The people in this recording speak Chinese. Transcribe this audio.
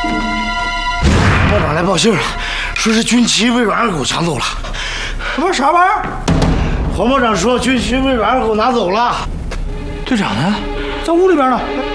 报长来报信了，说是军旗被软二狗抢走了。 什么啥玩意儿？ 黄报长说军旗被软二狗拿走了。 队长呢？在屋里边呢。